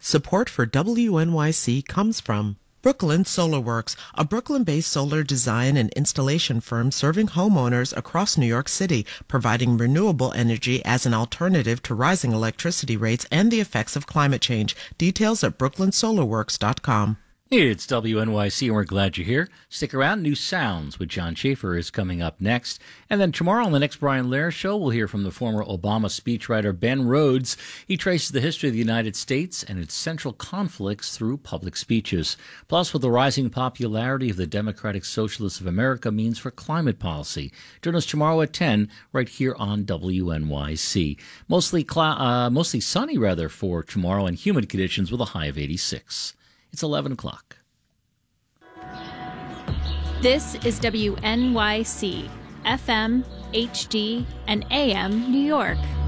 Support for WNYC comes from Brooklyn Solar Works, a Brooklyn-based solar design and installation firm serving homeowners across New York City, providing renewable energy as an alternative to rising electricity rates and the effects of climate change. Details at brooklynsolarworks.com. It's WNYC, and we're glad you're here. Stick around. New Sounds with John Schaefer is coming up next. And then tomorrow on the next Brian Lehrer Show, we'll hear from the former Obama speechwriter Ben Rhodes. He traces the history of the United States and its central conflicts through public speeches. Plus, what the rising popularity of the Democratic Socialists of America means for climate policy. Join us tomorrow at 10 right here on WNYC. Mostly sunny, for tomorrow, and humid conditions with a high of 86. It's 11 o'clock. This is WNYC, FM, HD, and AM New York.